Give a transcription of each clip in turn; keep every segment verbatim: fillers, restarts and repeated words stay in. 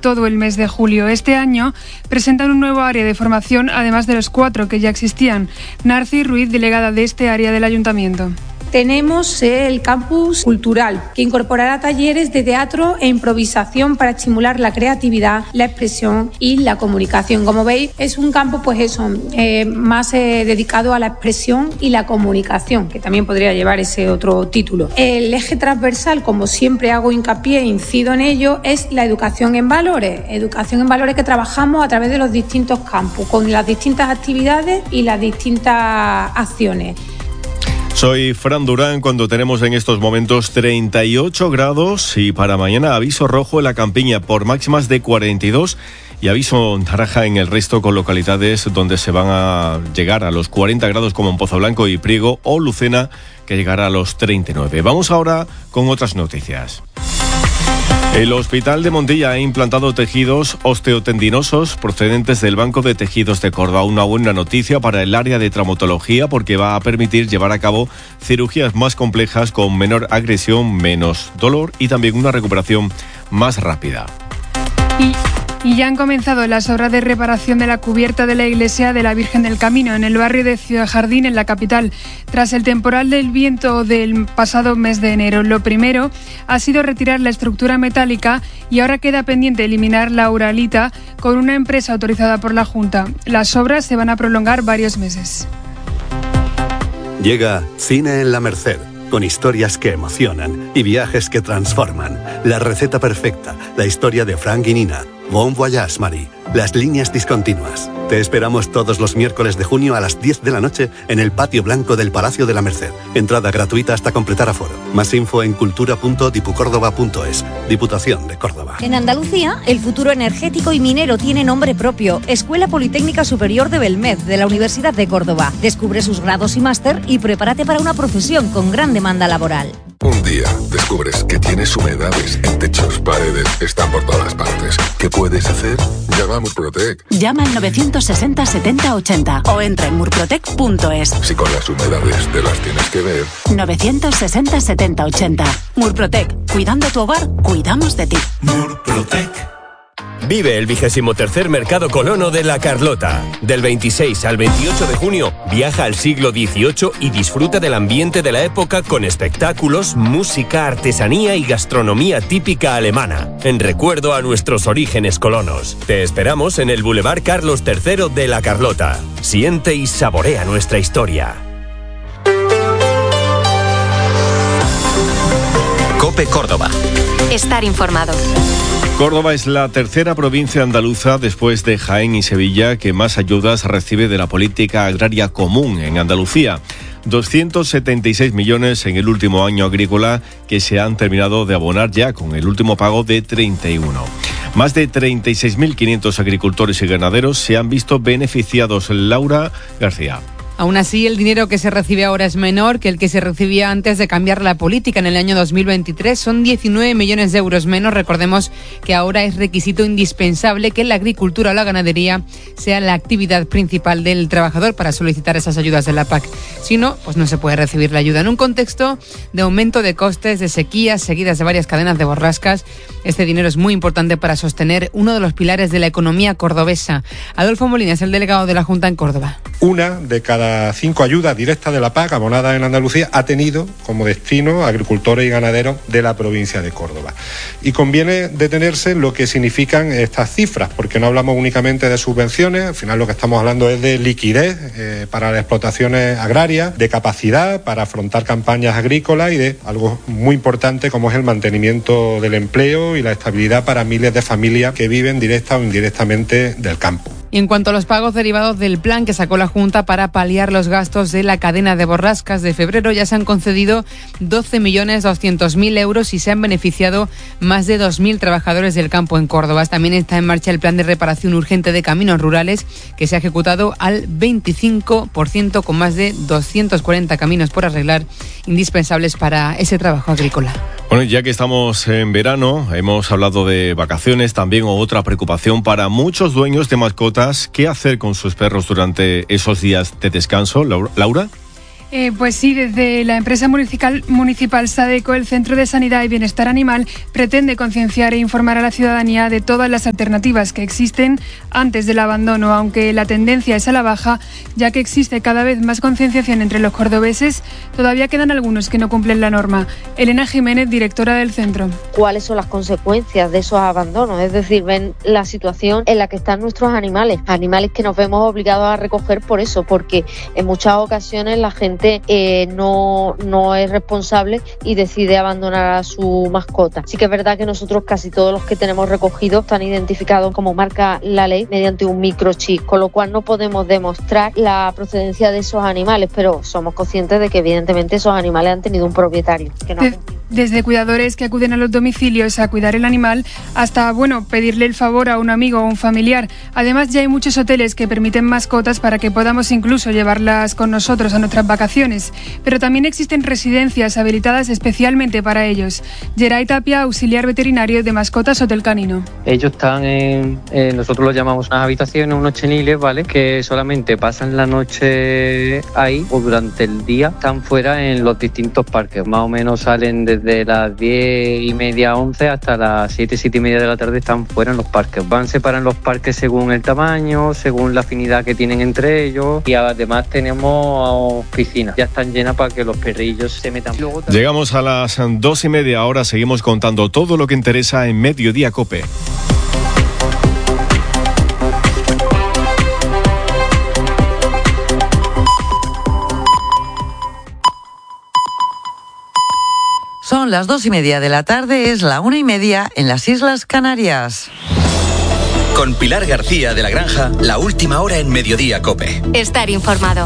todo el mes de julio. Este año presentan un nuevo área de formación, además de los cuatro que ya existían. Narci Ruiz, delegada de este área del Ayuntamiento. Tenemos el campus cultural, que incorporará talleres de teatro e improvisación para estimular la creatividad, la expresión y la comunicación. Como veis, es un campo pues eso, eh, más eh, dedicado a la expresión y la comunicación, que también podría llevar ese otro título. El eje transversal, como siempre hago hincapié e incido en ello, es la educación en valores. Educación en valores que trabajamos a través de los distintos campus, con las distintas actividades y las distintas acciones. Soy Fran Durán, cuando tenemos en estos momentos treinta y ocho grados y para mañana aviso rojo en la Campiña por máximas de cuarenta y dos y aviso naranja en el resto, con localidades donde se van a llegar a los cuarenta grados como en Pozoblanco y Priego, o Lucena, que llegará a los treinta y nueve. Vamos ahora con otras noticias. El Hospital de Montilla ha implantado tejidos osteotendinosos procedentes del Banco de Tejidos de Córdoba. Una buena noticia para el área de traumatología, porque va a permitir llevar a cabo cirugías más complejas con menor agresión, menos dolor y también una recuperación más rápida. Y... Y ya han comenzado las obras de reparación de la cubierta de la iglesia de la Virgen del Camino, en el barrio de Ciudad Jardín, en la capital, tras el temporal del viento del pasado mes de enero. Lo primero ha sido retirar la estructura metálica y ahora queda pendiente eliminar la uralita con una empresa autorizada por la Junta. Las obras se van a prolongar varios meses. Llega Cine en la Merced, con historias que emocionan y viajes que transforman. La receta perfecta, la historia de Frank y Nina. Bon voyage, Marie. Las líneas discontinuas. Te esperamos todos los miércoles de junio a las diez de la noche en el Patio Blanco del Palacio de la Merced. Entrada gratuita hasta completar aforo. Más info en cultura punto dipucórdoba punto es. Diputación de Córdoba. En Andalucía, el futuro energético y minero tiene nombre propio. Escuela Politécnica Superior de Belmez, de la Universidad de Córdoba. Descubre sus grados y máster y prepárate para una profesión con gran demanda laboral. Un día descubres que tienes humedades en techos, paredes, están por todas partes. ¿Qué puedes hacer? Llama a Murprotec. Llama al novecientos sesenta setenta ochenta o entra en murprotec punto es. Si con las humedades te las tienes que ver. novecientos sesenta setenta ochenta. Murprotec. Cuidando tu hogar, cuidamos de ti. Murprotec. Vive el vigésimo tercer Mercado Colono de La Carlota. Del veintiséis al veintiocho de junio, viaja al siglo dieciocho y disfruta del ambiente de la época con espectáculos, música, artesanía y gastronomía típica alemana, en recuerdo a nuestros orígenes colonos. Te esperamos en el Boulevard Carlos tercero de La Carlota. Siente y saborea nuestra historia. COPE Córdoba. Estar informado. Córdoba es la tercera provincia andaluza, después de Jaén y Sevilla, que más ayudas recibe de la política agraria común en Andalucía. doscientos setenta y seis millones en el último año agrícola, que se han terminado de abonar ya con el último pago de treinta y uno. Más de treinta y seis mil quinientos agricultores y ganaderos se han visto beneficiados. Laura García. Aún así, el dinero que se recibe ahora es menor que el que se recibía antes de cambiar la política en el año dos mil veintitrés. Son diecinueve millones de euros menos. Recordemos que ahora es requisito indispensable que la agricultura o la ganadería sea la actividad principal del trabajador para solicitar esas ayudas de la P A C. Si no, pues no se puede recibir la ayuda. En un contexto de aumento de costes, de sequías seguidas de varias cadenas de borrascas, este dinero es muy importante para sostener uno de los pilares de la economía cordobesa. Adolfo Molina es el delegado de la Junta en Córdoba. Una de cada cinco ayudas directas de la P A C abonadas en Andalucía ha tenido como destino agricultores y ganaderos de la provincia de Córdoba. Y conviene detenerse en lo que significan estas cifras, porque no hablamos únicamente de subvenciones, al final lo que estamos hablando es de liquidez eh, para las explotaciones agrarias, de capacidad para afrontar campañas agrícolas y de algo muy importante como es el mantenimiento del empleo y la estabilidad para miles de familias que viven directa o indirectamente del campo. Y en cuanto a los pagos derivados del plan que sacó la Junta para paliar los gastos de la cadena de borrascas de febrero, ya se han concedido doce millones doscientos mil euros y se han beneficiado más de dos mil trabajadores del campo en Córdoba. También está en marcha el plan de reparación urgente de caminos rurales, que se ha ejecutado al veinticinco por ciento, con más de doscientos cuarenta caminos por arreglar, indispensables para ese trabajo agrícola. Bueno, ya que estamos en verano, hemos hablado de vacaciones, también otra preocupación para muchos dueños de mascotas. ¿Qué hacer con sus perros durante esos días de descanso, Laura? Eh, pues sí, desde la empresa municipal, municipal Sadeco, el Centro de Sanidad y Bienestar Animal pretende concienciar e informar a la ciudadanía de todas las alternativas que existen antes del abandono, aunque la tendencia es a la baja, ya que existe cada vez más concienciación entre los cordobeses, todavía quedan algunos que no cumplen la norma. Elena Jiménez, directora del centro. ¿Cuáles son las consecuencias de esos abandonos? Es decir, ven la situación en la que están nuestros animales, animales que nos vemos obligados a recoger por eso, porque en muchas ocasiones la gente Eh, no, no es responsable y decide abandonar a su mascota. Sí que es verdad que nosotros casi todos los que tenemos recogidos están identificados como marca la ley mediante un microchip, con lo cual no podemos demostrar la procedencia de esos animales, pero somos conscientes de que evidentemente esos animales han tenido un propietario que no ha cumplido. Desde cuidadores que acuden a los domicilios a cuidar el animal hasta, bueno, pedirle el favor a un amigo o un familiar. Además, ya hay muchos hoteles que permiten mascotas para que podamos incluso llevarlas con nosotros a nuestras vacaciones. Pero también existen residencias habilitadas especialmente para ellos. Geray Tapia, auxiliar veterinario de Mascotas Hotel Canino. Ellos están en, eh, nosotros los llamamos unas habitaciones, unos cheniles, ¿vale? Que solamente pasan la noche ahí o durante el día están fuera en los distintos parques. Más o menos salen desde de las diez y media, once hasta las siete, siete y media de la tarde están fuera en los parques. Van separan los parques según el tamaño, según la afinidad que tienen entre ellos, y además tenemos piscinas. Ya están llenas para que los perrillos se metan. Llegamos a las dos y media, ahora seguimos contando todo lo que interesa en Mediodía COPE. Son las dos y media de la tarde, es la una y media en las Islas Canarias. Con Pilar García de la Granja, la última hora en Mediodía COPE. Estar informado.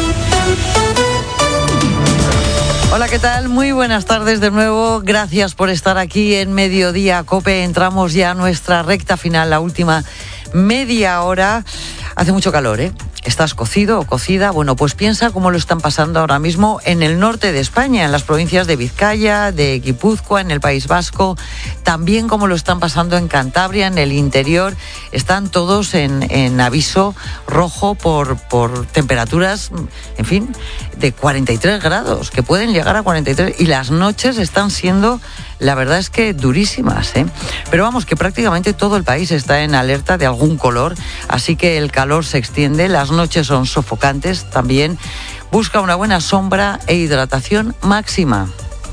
Hola, ¿qué tal? Muy buenas tardes de nuevo. Gracias por estar aquí en Mediodía COPE. Entramos ya a nuestra recta final, la última media hora. Hace mucho calor, ¿eh? ¿Estás cocido o cocida? Bueno, pues piensa cómo lo están pasando ahora mismo en el norte de España, en las provincias de Vizcaya, de Guipúzcoa, en el País Vasco, también cómo lo están pasando en Cantabria, en el interior. Están todos en, en aviso rojo por, por temperaturas, en fin, de cuarenta y tres grados, que pueden llegar a cuarenta y tres, y las noches están siendo, la verdad es que durísimas, ¿eh? Pero vamos, que prácticamente todo el país está en alerta de algún color, así que el calor se extiende, las noches son sofocantes también. Busca una buena sombra e hidratación máxima.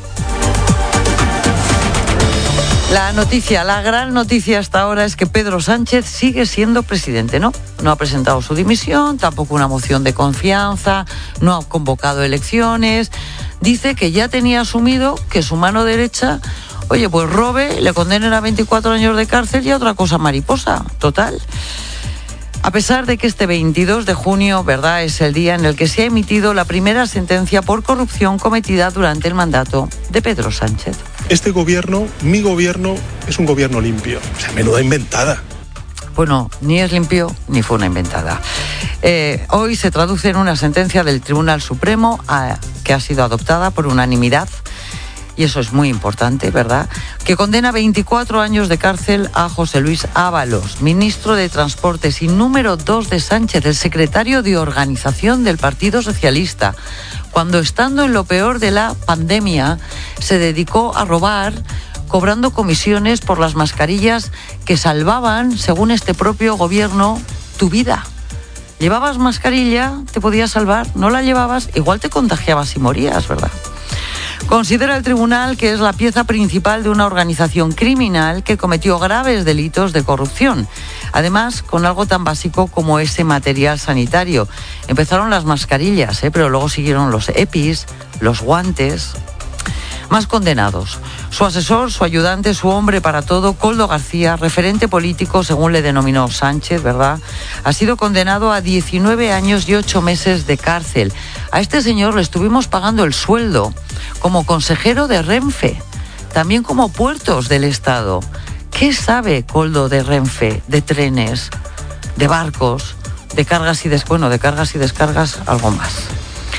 La noticia, la gran noticia hasta ahora es que Pedro Sánchez sigue siendo presidente, ¿no? No ha presentado su dimisión, tampoco una moción de confianza, no ha convocado elecciones. Dice que ya tenía asumido que su mano derecha, oye, pues robe, le condenen a veinticuatro años de cárcel y a otra cosa mariposa, total. A pesar de que este veintidós de junio, ¿verdad?, es el día en el que se ha emitido la primera sentencia por corrupción cometida durante el mandato de Pedro Sánchez. Este gobierno, mi gobierno, es un gobierno limpio. O sea, menuda inventada. Bueno, ni es limpio ni fue una inventada. Eh, hoy se traduce en una sentencia del Tribunal Supremo a, que ha sido adoptada por unanimidad, y eso es muy importante, ¿verdad?, que condena veinticuatro años de cárcel a José Luis Ábalos, ministro de Transportes y número dos de Sánchez, el secretario de organización del Partido Socialista, cuando, estando en lo peor de la pandemia, se dedicó a robar, cobrando comisiones por las mascarillas que salvaban, según este propio gobierno, tu vida. Llevabas mascarilla, te podías salvar; no la llevabas, igual te contagiabas y morías, ¿verdad? Considera el tribunal que es la pieza principal de una organización criminal que cometió graves delitos de corrupción. Además, con algo tan básico como ese material sanitario. Empezaron las mascarillas, ¿eh? pero luego siguieron los EPIs, los guantes. Más condenados: su asesor, su ayudante, su hombre para todo, Koldo García, referente político, según le denominó Sánchez, ¿verdad?, ha sido condenado a diecinueve años y ocho meses de cárcel. A este señor le estuvimos pagando el sueldo como consejero de Renfe, también como puertos del Estado. ¿Qué sabe Koldo de Renfe, de trenes, de barcos, de cargas y des... bueno, de cargas y descargas, algo más?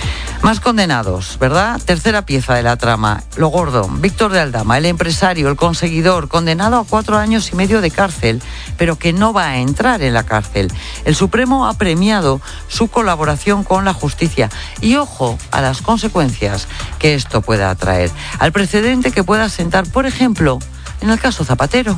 Más condenados, ¿verdad? Tercera pieza de la trama. Lo gordo. Víctor de Aldama, el empresario, el conseguidor, condenado a cuatro años y medio de cárcel, pero que no va a entrar en la cárcel. El Supremo ha premiado su colaboración con la justicia. Y ojo a las consecuencias que esto pueda traer. Al precedente que pueda sentar, por ejemplo, en el caso Zapatero.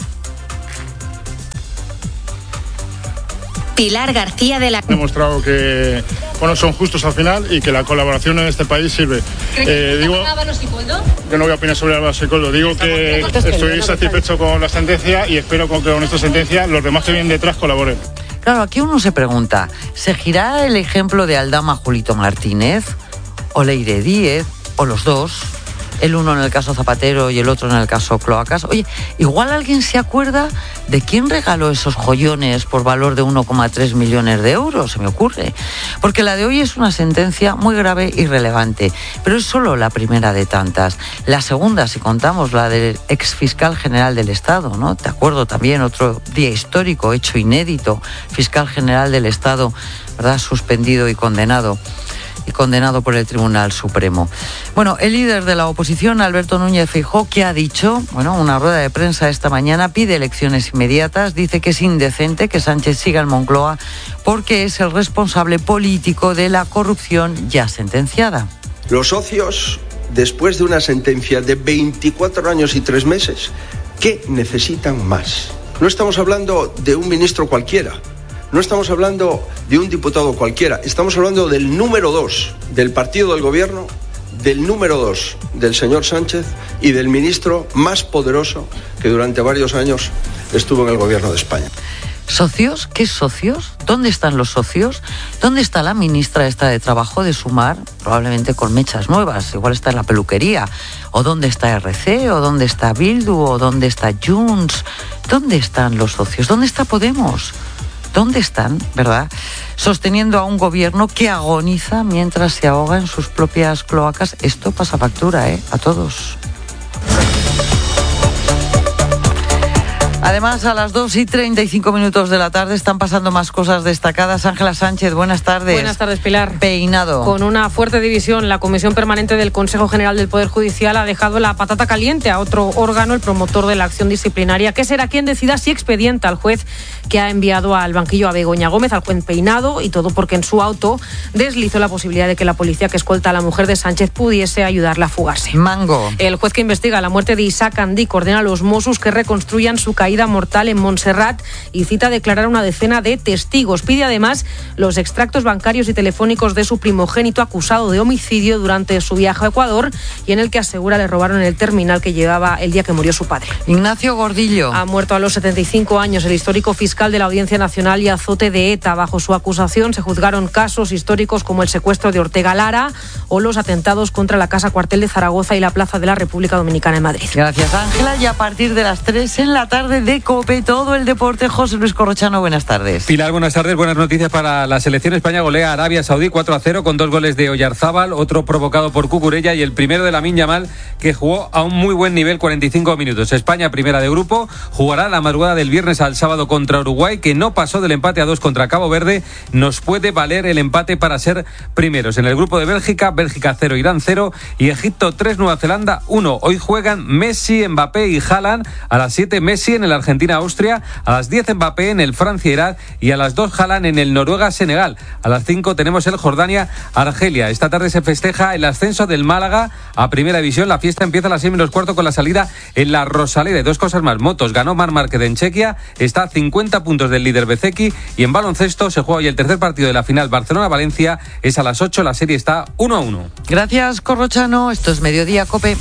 Pilar García de la... Ha demostrado que bueno, son justos al final y que la colaboración en este país sirve. Eh, digo, yo no voy a opinar sobre Álvaro Sicoldo. Digo que estoy satisfecho con la sentencia y espero que con esta sentencia los demás que vienen detrás colaboren. Claro, aquí uno se pregunta, ¿seguirá el ejemplo de Aldama Julito Martínez? ¿O Leire Díez? ¿O los dos? El uno en el caso Zapatero y el otro en el caso Cloacas. Oye, igual alguien se acuerda de quién regaló esos joyones por valor de uno coma tres millones de euros, se me ocurre. Porque la de hoy es una sentencia muy grave y relevante, pero es solo la primera de tantas. La segunda, si contamos, la del exfiscal general del Estado, ¿no? Te acuerdo también, otro día histórico, hecho inédito, fiscal general del Estado, ¿verdad? Suspendido y condenado. y condenado por el Tribunal Supremo. Bueno, el líder de la oposición, Alberto Núñez Feijóo, que ha dicho, bueno, una rueda de prensa esta mañana, pide elecciones inmediatas, dice que es indecente que Sánchez siga en Moncloa porque es el responsable político de la corrupción ya sentenciada. Los socios, después de una sentencia de veinticuatro años y tres meses, ¿qué necesitan más? No estamos hablando de un ministro cualquiera. No estamos hablando de un diputado cualquiera, estamos hablando del número dos del partido del gobierno, del número dos del señor Sánchez y del ministro más poderoso que durante varios años estuvo en el gobierno de España. ¿Socios? ¿Qué socios? ¿Dónde están los socios? ¿Dónde está la ministra esta de Trabajo de Sumar? Probablemente con mechas nuevas, igual está en la peluquería. ¿O dónde está R C? ¿O dónde está Bildu? ¿O dónde está Junts? ¿Dónde están los socios? ¿Dónde está Podemos? ¿Dónde están, verdad? Sosteniendo a un gobierno que agoniza mientras se ahoga en sus propias cloacas. Esto pasa factura, ¿eh? A todos. Además, a las dos y treinta y cinco minutos de la tarde están pasando más cosas destacadas. Ángela Sánchez, buenas tardes. Buenas tardes, Pilar. Peinado. Con una fuerte división, la Comisión Permanente del Consejo General del Poder Judicial ha dejado la patata caliente a otro órgano, el promotor de la acción disciplinaria, que será quien decida si expedienta al juez que ha enviado al banquillo a Begoña Gómez, al juez Peinado, y todo porque en su auto deslizó la posibilidad de que la policía que escolta a la mujer de Sánchez pudiese ayudarla a fugarse. Mango. El juez que investiga la muerte de Isaac Andí ordena a los Mossos que reconstruyan su caída mortal en Montserrat y cita a declarar una decena de testigos. Pide además los extractos bancarios y telefónicos de su primogénito acusado de homicidio durante su viaje a Ecuador y en el que asegura le robaron el terminal que llevaba el día que murió su padre. Ignacio Gordillo. Ha muerto a los setenta y cinco años el histórico fiscal de la Audiencia Nacional y azote de ETA. Bajo su acusación se juzgaron casos históricos como el secuestro de Ortega Lara o los atentados contra la Casa Cuartel de Zaragoza y la Plaza de la República Dominicana en Madrid. Gracias, Ángela. Y a partir de las tres en la tarde de COPE, todo el deporte. José Luis Corrochano, buenas tardes. Pilar, buenas tardes. Buenas noticias para la selección. España golea a Arabia Saudí cuatro a cero con dos goles de Oyarzábal, otro provocado por Cucurella y el primero de Lamine Yamal, que jugó a un muy buen nivel, cuarenta y cinco minutos. España, primera de grupo, jugará la madrugada del viernes al sábado contra Uruguay, que no pasó del empate a dos contra Cabo Verde. Nos puede valer el empate para ser primeros. En el grupo de Bélgica, Bélgica cero, Irán cero y Egipto tres, Nueva Zelanda uno. Hoy juegan Messi, Mbappé y Haaland. A las siete Messi en el Argentina-Austria, a las diez Mbappé en el Francia-Irak y a las dos Haaland en el Noruega-Senegal. A las cinco tenemos el Jordania-Argelia. Esta tarde se festeja el ascenso del Málaga a Primera División. La fiesta empieza a las seis menos cuarto con la salida en la Rosaleda. Y dos cosas más. Motos, ganó Marc Márquez en Chequia, está a cincuenta puntos del líder Bezzecchi, y en baloncesto se juega hoy el tercer partido de la final Barcelona-Valencia. Es a las ocho, la serie está uno a uno. Gracias, Corrochano. Esto es Mediodía COPE.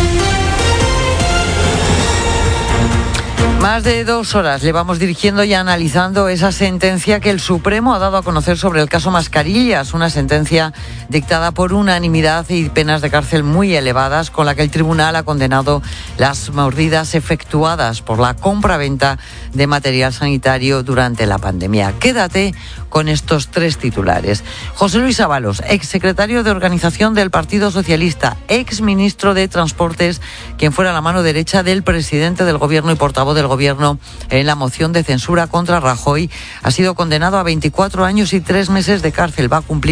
Más de dos horas llevamos dirigiendo y analizando esa sentencia que el Supremo ha dado a conocer sobre el caso Mascarillas, una sentencia dictada por unanimidad y penas de cárcel muy elevadas, con la que el tribunal ha condenado las mordidas efectuadas por la compraventa de material sanitario durante la pandemia. Quédate con estos tres titulares. José Luis Ábalos, exsecretario de Organización del Partido Socialista, exministro de Transportes, quien fuera la mano derecha del presidente del Gobierno y portavoz del Gobierno en la moción de censura contra Rajoy, ha sido condenado a veinticuatro años y tres meses de cárcel. Va a cumplir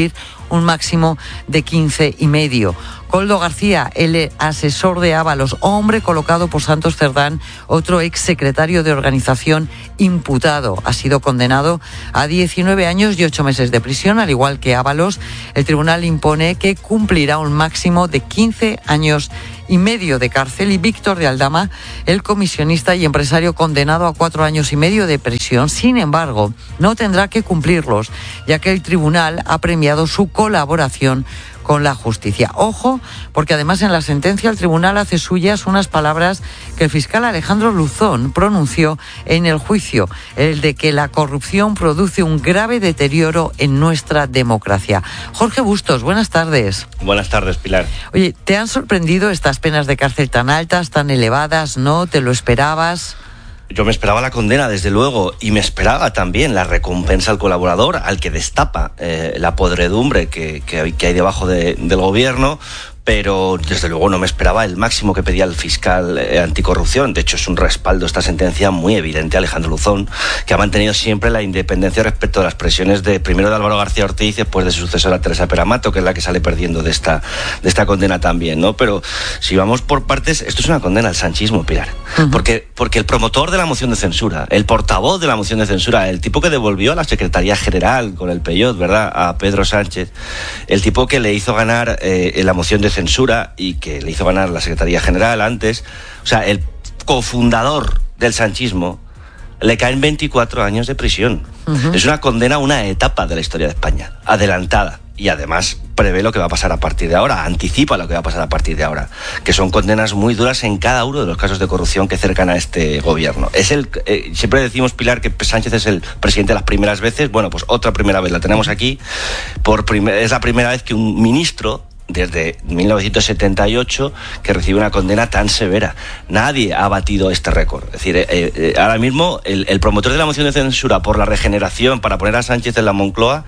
un máximo de quince y medio. Koldo García, el asesor de Ábalos, hombre colocado por Santos Cerdán, otro exsecretario de organización imputado, ha sido condenado a diecinueve años y ocho meses de prisión, al igual que Ábalos. El tribunal impone que cumplirá un máximo de quince años y medio de cárcel, y Víctor de Aldama, el comisionista y empresario, condenado a cuatro años y medio de prisión. Sin embargo, no tendrá que cumplirlos, ya que el tribunal ha premiado su colaboración con la justicia. Ojo, porque además en la sentencia el tribunal hace suyas unas palabras que el fiscal Alejandro Luzón pronunció en el juicio, el de que la corrupción produce un grave deterioro en nuestra democracia. Jorge Bustos, buenas tardes. Buenas tardes, Pilar. Oye, ¿te han sorprendido estas penas de cárcel tan altas, tan elevadas? ¿No? ¿Te lo esperabas? Yo me esperaba la condena, desde luego, y me esperaba también la recompensa al colaborador, al que destapa eh, la podredumbre que, que, que hay debajo de, del gobierno, pero desde luego no me esperaba el máximo que pedía el fiscal eh, anticorrupción. De hecho, es un respaldo esta sentencia muy evidente a Alejandro Luzón, que ha mantenido siempre la independencia respecto a las presiones de primero de Álvaro García Ortiz y después de su sucesora Teresa Peramato, que es la que sale perdiendo de esta, de esta condena también, ¿no? Pero si vamos por partes, esto es una condena al sanchismo, Pilar. Uh-huh. Porque, porque el promotor de la moción de censura, el portavoz de la moción de censura, el tipo que devolvió a la Secretaría General con el Peyot, ¿verdad?, a Pedro Sánchez, el tipo que le hizo ganar eh, la moción de censura y que le hizo ganar la Secretaría General antes, o sea, el cofundador del sanchismo, le caen veinticuatro años de prisión. Uh-huh. Es una condena a una etapa de la historia de España, adelantada, y además prevé lo que va a pasar a partir de ahora, anticipa lo que va a pasar a partir de ahora, que son condenas muy duras en cada uno de los casos de corrupción que cercan a este gobierno. Es el eh, siempre decimos, Pilar, que Sánchez es el presidente de las primeras veces. Bueno, pues otra primera vez la tenemos aquí. Por primer, es la primera vez que un ministro, desde mil novecientos setenta y ocho, que recibe una condena tan severa. Nadie ha batido este récord. Es decir, eh, eh, ahora mismo el, el promotor de la moción de censura por la regeneración para poner a Sánchez en la Moncloa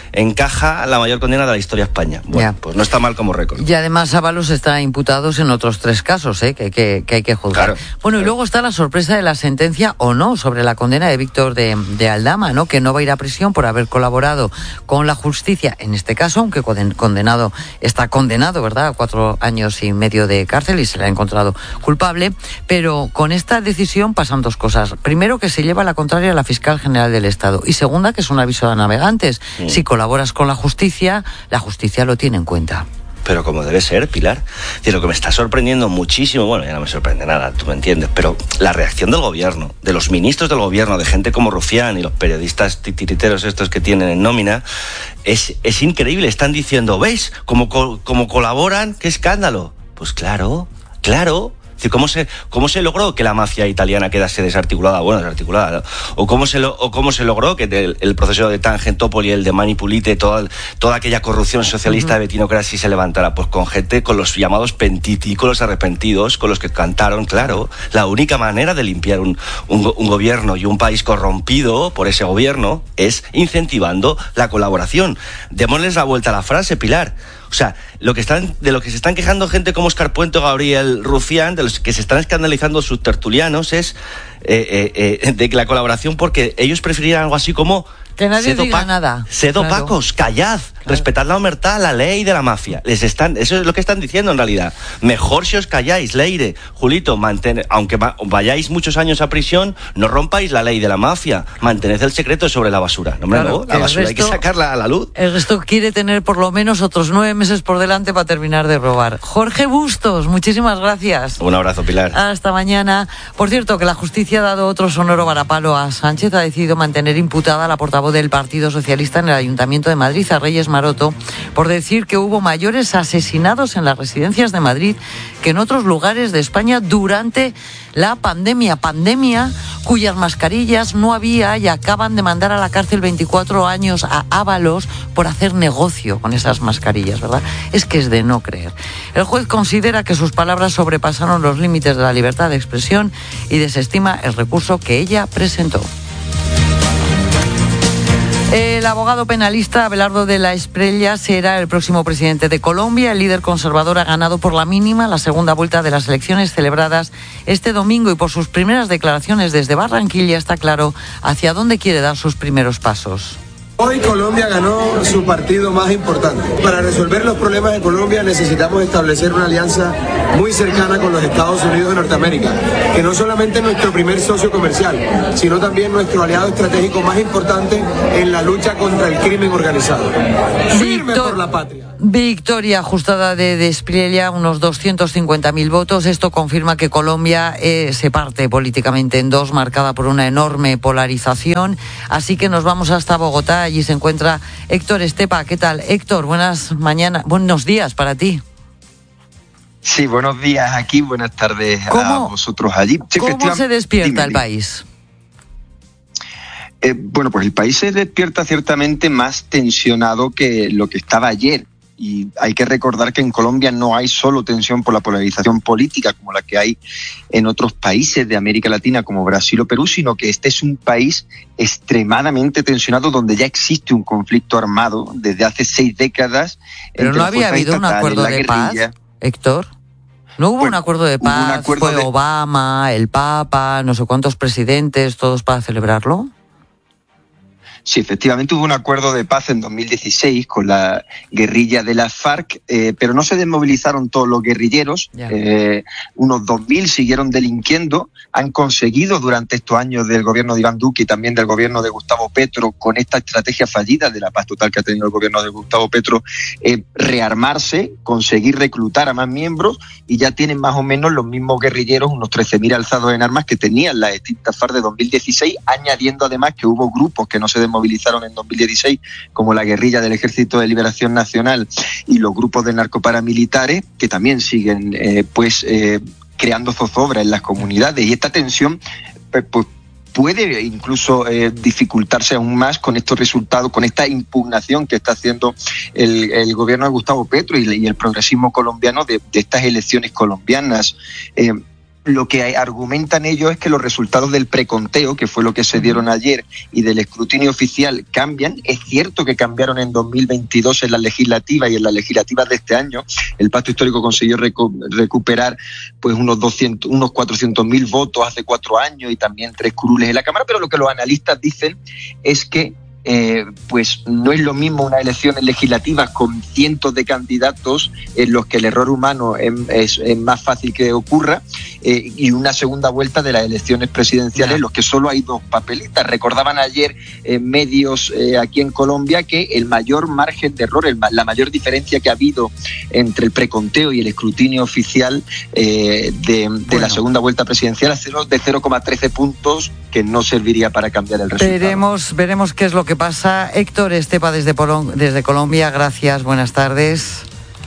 encaja la mayor condena de la historia de España. Bueno, ya. Pues no está mal como récord. Y además Ábalos está imputados en otros tres casos, ¿eh? que, que, que hay que juzgar. Claro, bueno, claro. Y luego está la sorpresa de la sentencia o no sobre la condena de Víctor de, de Aldama, ¿no?, que no va a ir a prisión por haber colaborado con la justicia, en este caso, aunque condenado está condenado, ¿verdad?, a cuatro años y medio de cárcel y se le ha encontrado culpable, pero con esta decisión pasan dos cosas. Primero, que se lleva la contraria a la fiscal general del Estado, y segunda, que es un aviso a navegantes. Sí. Si colaboras con la justicia, la justicia lo tiene en cuenta. Pero como debe ser, Pilar. Es decir, lo que me está sorprendiendo muchísimo, bueno, ya no me sorprende nada, tú me entiendes, pero la reacción del gobierno, de los ministros del gobierno, de gente como Rufián y los periodistas titiriteros estos que tienen en nómina, es, es increíble. Están diciendo, ¿veis cómo, cómo colaboran? ¡Qué escándalo! Pues claro, claro. Es decir, ¿cómo se, cómo se logró que la mafia italiana quedase desarticulada? Bueno, desarticulada. O cómo se, lo, o cómo se logró que el, el proceso de Tangentopoli, el de Manipulite, toda, toda aquella corrupción socialista uh-huh. de Betinocracia se levantara. Pues con gente, con los llamados pentíticos arrepentidos, con los que cantaron, claro, la única manera de limpiar un, un, un gobierno y un país corrompido por ese gobierno es incentivando la colaboración. Démosles la vuelta a la frase, Pilar. O sea, lo que están, de lo que se están quejando gente como Óscar Puente o Gabriel Rufián, de los que se están escandalizando sus tertulianos, es eh, eh, eh, de la colaboración, porque ellos preferían algo así como... Que nadie diga opa- nada. Sed claro. opacos, callad, claro. respetad la omertad, la ley de la mafia. Les están, eso es lo que están diciendo en realidad. Mejor si os calláis, Leire, Julito, manten, aunque va, vayáis muchos años a prisión, no rompáis la ley de la mafia. Mantened el secreto sobre la basura. No, claro, no, la basura resto, hay que sacarla a la luz. El resto quiere tener por lo menos otros nueve meses por delante para terminar de robar. Jorge Bustos, muchísimas gracias. Un abrazo, Pilar. Hasta mañana. Por cierto, que la justicia ha dado otro sonoro varapalo a Sánchez. Ha decidido mantener imputada a la portavoz del Partido Socialista en el Ayuntamiento de Madrid, a Reyes Maroto, por decir que hubo mayores asesinados en las residencias de Madrid que en otros lugares de España durante la pandemia. Pandemia cuyas mascarillas no había, y acaban de mandar a la cárcel veinticuatro años a Ábalos por hacer negocio con esas mascarillas, ¿verdad? Es que es de no creer. El juez considera que sus palabras sobrepasaron los límites de la libertad de expresión y desestima el recurso que ella presentó. El abogado penalista Abelardo de la Espriella será el próximo presidente de Colombia. El líder conservador ha ganado por la mínima la segunda vuelta de las elecciones celebradas este domingo, y por sus primeras declaraciones desde Barranquilla está claro hacia dónde quiere dar sus primeros pasos. Hoy Colombia ganó su partido más importante. Para resolver los problemas de Colombia necesitamos establecer una alianza muy cercana con los Estados Unidos de Norteamérica, que no solamente es nuestro primer socio comercial, sino también nuestro aliado estratégico más importante en la lucha contra el crimen organizado. Firme Victor, por la patria. Victoria ajustada de Despriella, unos doscientos cincuenta mil votos. Esto confirma que Colombia eh, se parte políticamente en dos, marcada por una enorme polarización. Así que nos vamos hasta Bogotá. Allí se encuentra Héctor Estepa. ¿Qué tal, Héctor? Buenas mañanas, buenos días para ti. Sí, buenos días aquí, buenas tardes a vosotros allí. Sí, ¿Cómo se despierta dime, el dime. país? Eh, bueno, pues el país se despierta ciertamente más tensionado que lo que estaba ayer. Y hay que recordar que en Colombia no hay solo tensión por la polarización política como la que hay en otros países de América Latina como Brasil o Perú, sino que este es un país extremadamente tensionado donde ya existe un conflicto armado desde hace seis décadas. Pero no había habido un acuerdo de paz, Héctor. ¿No hubo Bueno, un acuerdo de hubo un paz? acuerdo Fue de- Obama, el Papa, no sé cuántos presidentes, todos para celebrarlo. Sí, efectivamente hubo un acuerdo de paz en dos mil dieciséis con la guerrilla de las FARC, eh, pero no se desmovilizaron todos los guerrilleros. Ya. Eh, unos dos mil siguieron delinquiendo. Han conseguido durante estos años del gobierno de Iván Duque y también del gobierno de Gustavo Petro, con esta estrategia fallida de la paz total que ha tenido el gobierno de Gustavo Petro, eh, rearmarse, conseguir reclutar a más miembros, y ya tienen más o menos los mismos guerrilleros, unos trece mil alzados en armas que tenían las extintas FARC de dos mil dieciséis, añadiendo además que hubo grupos que no se desmovilizaron en dos mil dieciséis, como la guerrilla del Ejército de Liberación Nacional y los grupos de narcoparamilitares, que también siguen eh, pues eh, creando zozobra en las comunidades. Y esta tensión pues, pues, puede incluso eh, dificultarse aún más con estos resultados, con esta impugnación que está haciendo el, el gobierno de Gustavo Petro y, y el progresismo colombiano de, de estas elecciones colombianas. Eh, Lo que argumentan ellos es que los resultados del preconteo, que fue lo que se dieron ayer, y del escrutinio oficial cambian. Es cierto que cambiaron en dos mil veintidós en las legislativas, y en las legislativas de este año el Pacto Histórico consiguió recu- recuperar pues unos doscientos, unos cuatrocientos mil votos hace cuatro años y también tres curules en la Cámara, pero lo que los analistas dicen es que Eh, pues no es lo mismo unas elecciones legislativas con cientos de candidatos en los que el error humano es, es, es más fácil que ocurra, eh, y una segunda vuelta de las elecciones presidenciales en los que solo hay dos papeletas. Recordaban ayer eh, medios eh, aquí en Colombia que el mayor margen de error, el, la mayor diferencia que ha habido entre el preconteo y el escrutinio oficial eh, de, de bueno. la segunda vuelta presidencial es de cero coma trece puntos, que no serviría para cambiar el resultado. Veremos, veremos qué es lo que pasa. Héctor Estepa desde, Polon- desde Colombia, gracias, buenas tardes.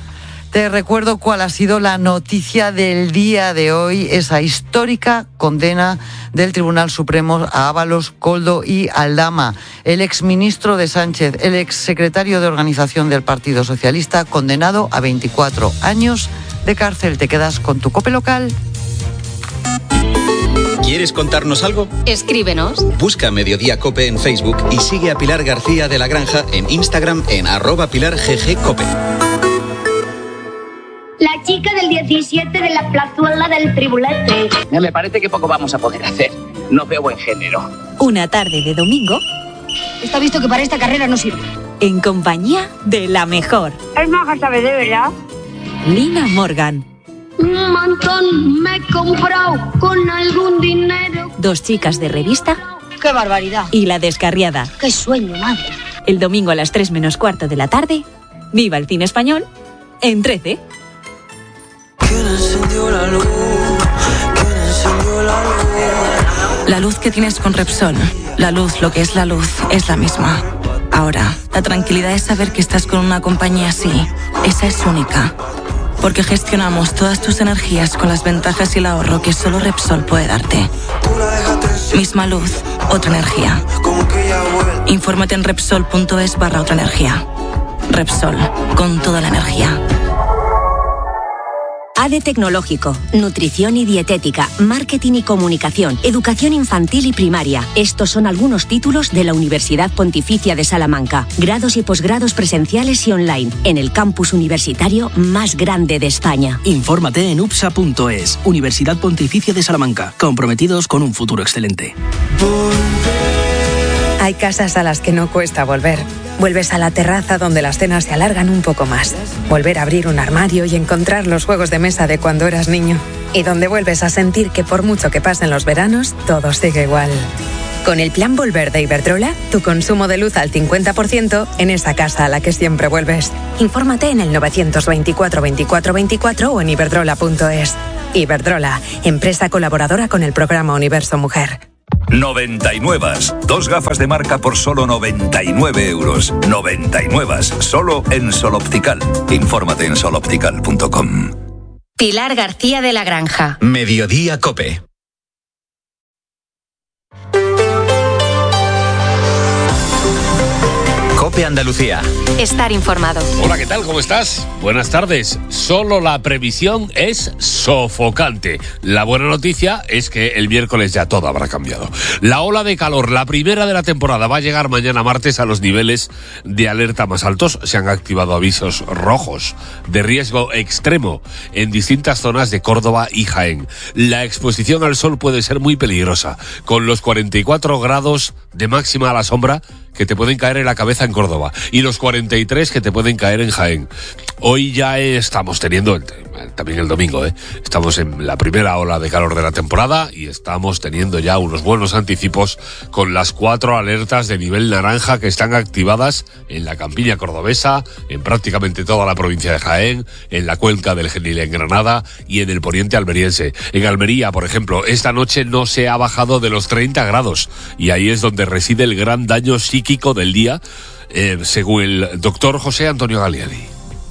Te recuerdo cuál ha sido la noticia del día de hoy, esa histórica condena del Tribunal Supremo a Ábalos, Koldo y Aldama. El exministro de Sánchez, el exsecretario de Organización del Partido Socialista, condenado a veinticuatro años de cárcel. Te quedas con tu COPE local. ¿Quieres contarnos algo? Escríbenos. Busca Mediodía Cope en Facebook y sigue a Pilar García de la Granja en Instagram en arroba Pilar G G Cope. La chica del diecisiete de la plazuela del Tribulete. Me parece que poco vamos a poder hacer. No veo buen género. Una tarde de domingo. Está visto que para esta carrera no sirve. En compañía de la mejor. Es maja, ¿sabes de verdad? Lina Morgan. Un montón me he comprado con algún dinero. Dos chicas de revista. ¡Qué barbaridad! Y La Descarriada. ¡Qué sueño, madre! El domingo a las tres menos cuarto de la tarde. Viva el cine español en trece. ¿Quién encendió la luz? ¿Quién encendió la luz? La luz que tienes con Repsol, la luz, lo que es la luz, es la misma. Ahora, la tranquilidad es saber que estás con una compañía así. Esa es única. Porque gestionamos todas tus energías con las ventajas y el ahorro que solo Repsol puede darte. Misma luz, otra energía. Infórmate en Repsol.es barra otra energía. Repsol, con toda la energía. A D E Tecnológico, Nutrición y Dietética, Marketing y Comunicación, Educación Infantil y Primaria. Estos son algunos títulos de la Universidad Pontificia de Salamanca. Grados y posgrados presenciales y online, en el campus universitario más grande de España. Infórmate en U P S A punto es, Universidad Pontificia de Salamanca, comprometidos con un futuro excelente. Hay casas a las que no cuesta volver. Vuelves a la terraza donde las cenas se alargan un poco más. Volver a abrir un armario y encontrar los juegos de mesa de cuando eras niño. Y donde vuelves a sentir que por mucho que pasen los veranos, todo sigue igual. Con el plan Volver de Iberdrola, tu consumo de luz al cincuenta por ciento en esa casa a la que siempre vuelves. Infórmate en el novecientos veinticuatro veinticuatro veinticuatro o en iberdrola punto es. Iberdrola, empresa colaboradora con el programa Universo Mujer. noventa y nueve. Dos gafas de marca por solo noventa y nueve euros. noventa y nueve. Solo en Sol Optical. Infórmate en sol optical punto com. Pilar García de la Granja. Mediodía Cope. Cope Andalucía. Estar informado. Hola, ¿qué tal? ¿Cómo estás? Buenas tardes. Solo la previsión es sofocante. La buena noticia es que el miércoles ya todo habrá cambiado. La ola de calor, la primera de la temporada, va a llegar mañana martes a los niveles de alerta más altos. Se han activado avisos rojos de riesgo extremo en distintas zonas de Córdoba y Jaén. La exposición al sol puede ser muy peligrosa, con los cuarenta y cuatro grados de máxima a la sombra que te pueden caer en la cabeza en Córdoba y los cuarenta y tres que te pueden caer en Jaén. Hoy ya estamos teniendo, también el domingo, ¿eh? estamos en la primera ola de calor de la temporada y estamos teniendo ya unos buenos anticipos con las cuatro alertas de nivel naranja que están activadas en la campiña cordobesa, en prácticamente toda la provincia de Jaén, en la cuenca del Genil en Granada y en el poniente almeriense. En Almería, por ejemplo, esta noche no se ha bajado de los treinta grados y ahí es donde reside el gran daño psíquico del día, eh, según el doctor José Antonio Galiani.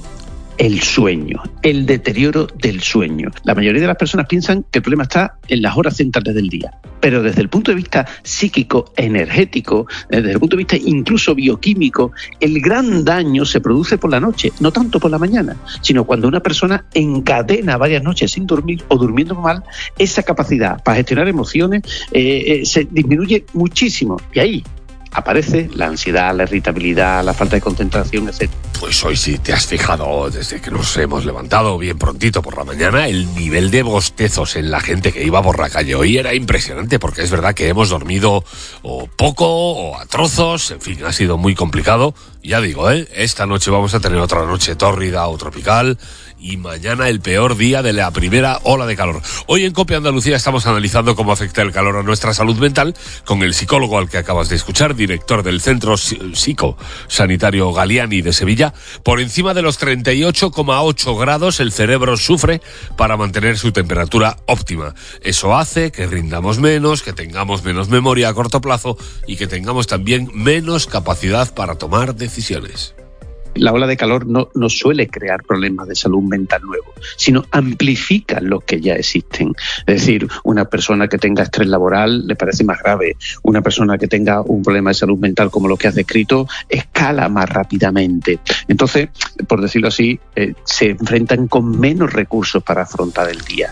El sueño, el deterioro del sueño. La mayoría de las personas piensan que el problema está en las horas centrales del día, pero desde el punto de vista psíquico, energético, desde el punto de vista incluso bioquímico, el gran daño se produce por la noche, no tanto por la mañana, sino cuando una persona encadena varias noches sin dormir o durmiendo mal, esa capacidad para gestionar emociones eh, eh, se disminuye muchísimo y ahí aparece la ansiedad, la irritabilidad, la falta de concentración, etcétera. Pues hoy sí te has fijado, desde que nos hemos levantado bien prontito por la mañana, el nivel de bostezos en la gente que iba por la calle hoy era impresionante, porque es verdad que hemos dormido o poco o a trozos, en fin, ha sido muy complicado. Ya digo, ¿eh? esta noche vamos a tener otra noche tórrida o tropical y mañana el peor día de la primera ola de calor. Hoy en Cope Andalucía estamos analizando cómo afecta el calor a nuestra salud mental con el psicólogo al que acabas de escuchar, director del Centro Psicosanitario Galiani de Sevilla. Por encima de los treinta y ocho coma ocho grados el cerebro sufre para mantener su temperatura óptima. Eso hace que rindamos menos, que tengamos menos memoria a corto plazo y que tengamos también menos capacidad para tomar decisiones. La ola de calor no, no suele crear problemas de salud mental nuevos, sino amplifica los que ya existen. Es decir, una persona que tenga estrés laboral le parece más grave. Una persona que tenga un problema de salud mental como lo que has descrito escala más rápidamente. Entonces, por decirlo así, eh, se enfrentan con menos recursos para afrontar el día.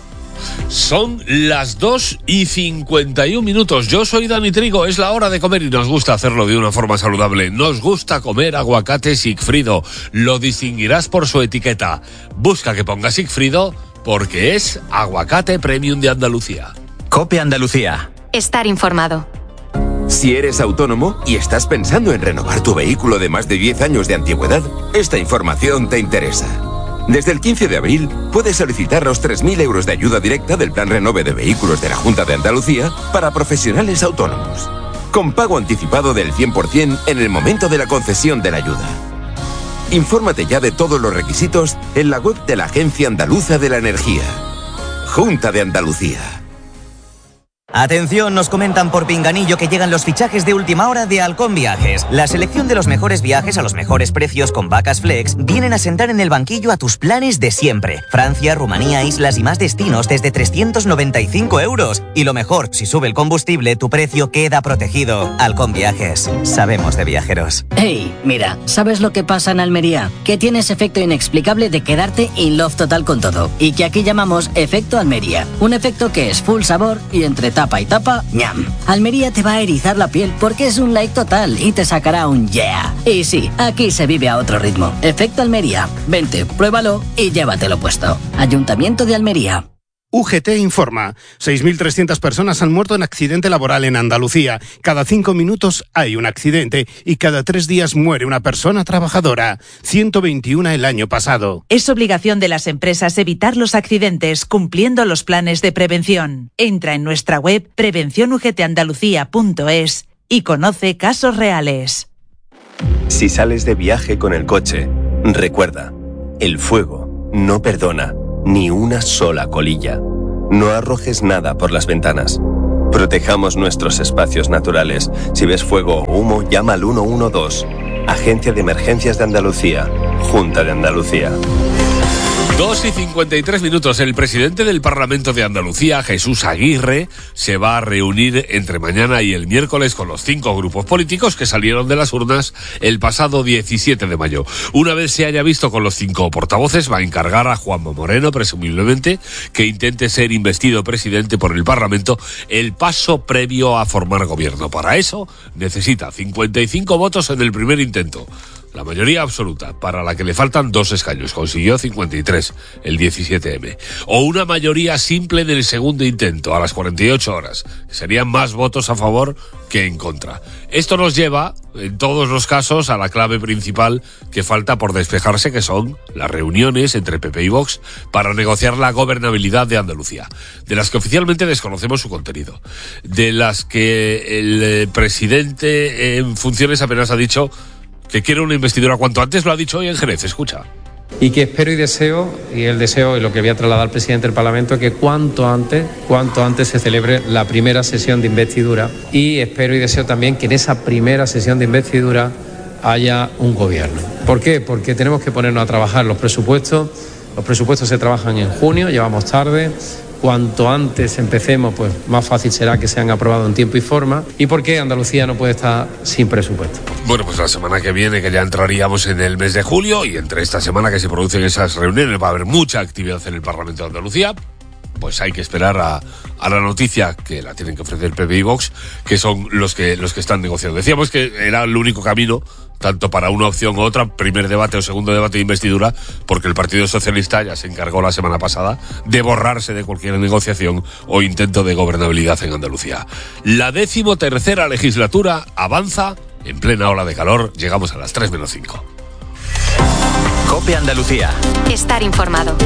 Son las dos y cincuenta y un minutos. Yo soy Dani Trigo, es la hora de comer y nos gusta hacerlo de una forma saludable. Nos gusta comer aguacate Sigfrido. Lo distinguirás por su etiqueta. Busca que ponga Sigfrido porque es aguacate premium de Andalucía. Cope Andalucía. Estar informado. Si eres autónomo y estás pensando en renovar tu vehículo de más de diez años de antigüedad, esta información te interesa. Desde el quince de abril puedes solicitar los tres mil euros de ayuda directa del Plan Renove de Vehículos de la Junta de Andalucía para profesionales autónomos, con pago anticipado del cien por ciento en el momento de la concesión de la ayuda. Infórmate ya de todos los requisitos en la web de la Agencia Andaluza de la Energía. Junta de Andalucía. Atención, nos comentan por Pinganillo que llegan los fichajes de última hora de Halcón Viajes. La selección de los mejores viajes a los mejores precios con vacas flex vienen a sentar en el banquillo a tus planes de siempre. Francia, Rumanía, islas y más destinos desde trescientos noventa y cinco euros. Y lo mejor, si sube el combustible, tu precio queda protegido. Halcón Viajes. Sabemos de viajeros. Hey, mira, ¿sabes lo que pasa en Almería? Que tienes efecto inexplicable de quedarte in love total con todo. Y que aquí llamamos efecto Almería. Un efecto que es full sabor y entre tapa y tapa, ñam. Almería te va a erizar la piel porque es un like total y te sacará un yeah. Y sí, aquí se vive a otro ritmo. Efecto Almería. Vente, pruébalo y llévatelo puesto. Ayuntamiento de Almería. U G T informa. seis mil trescientas personas han muerto en accidente laboral en Andalucía. Cada cinco minutos hay un accidente y cada tres días muere una persona trabajadora. ciento veintiuno el año pasado. Es obligación de las empresas evitar los accidentes cumpliendo los planes de prevención. Entra en nuestra web prevención u g t andalucía punto es y conoce casos reales. Si sales de viaje con el coche, recuerda, el fuego no perdona. Ni una sola colilla. No arrojes nada por las ventanas. Protejamos nuestros espacios naturales. Si ves fuego o humo, llama al uno uno dos. Agencia de Emergencias de Andalucía. Junta de Andalucía. dos y cincuenta y tres minutos. El presidente del Parlamento de Andalucía, Jesús Aguirre, se va a reunir entre mañana y el miércoles con los cinco grupos políticos que salieron de las urnas el pasado diecisiete de mayo. Una vez se haya visto con los cinco portavoces, va a encargar a Juanma Moreno, presumiblemente, que intente ser investido presidente por el Parlamento, el paso previo a formar gobierno. Para eso necesita cincuenta y cinco votos en el primer intento. La mayoría absoluta, para la que le faltan dos escaños. Consiguió cincuenta y tres el diecisiete eme. O una mayoría simple en el segundo intento, a las cuarenta y ocho horas. Serían más votos a favor que en contra. Esto nos lleva, en todos los casos, a la clave principal que falta por despejarse, que son las reuniones entre P P y Vox para negociar la gobernabilidad de Andalucía, de las que oficialmente desconocemos su contenido, de las que el presidente en funciones apenas ha dicho que quiere una investidura cuanto antes. Lo ha dicho hoy en Jerez, escucha. Y que espero y deseo, y el deseo y lo que voy a trasladar al presidente del Parlamento, es que cuanto antes, cuanto antes se celebre la primera sesión de investidura, y espero y deseo también que en esa primera sesión de investidura haya un gobierno. ¿Por qué? Porque tenemos que ponernos a trabajar los presupuestos. Los presupuestos se trabajan en junio, llevamos tarde. Cuanto antes empecemos, pues más fácil será que sean aprobados en tiempo y forma. ¿Y por qué Andalucía no puede estar sin presupuesto? Bueno, pues la semana que viene, que ya entraríamos en el mes de julio, y entre esta semana que se producen esas reuniones va a haber mucha actividad en el Parlamento de Andalucía. Pues hay que esperar a, a la noticia que la tienen que ofrecer P P y Vox, que son los que los que están negociando. Decíamos que era el único camino, tanto para una opción u otra, primer debate o segundo debate de investidura, porque el Partido Socialista ya se encargó la semana pasada de borrarse de cualquier negociación o intento de gobernabilidad en Andalucía. La decimotercera legislatura avanza en plena ola de calor. Llegamos a las tres menos cinco. COPE Andalucía. Estar informado.